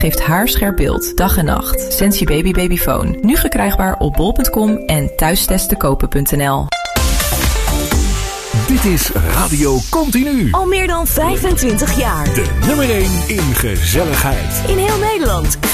geeft haarscherp beeld, dag en nacht. Sensi Baby Babyphone. Nu verkrijgbaar op bol.com en thuistesttekopen.nl. Dit is Radio Continu. Al meer dan 25 jaar. De nummer 1 in gezelligheid. In heel Nederland.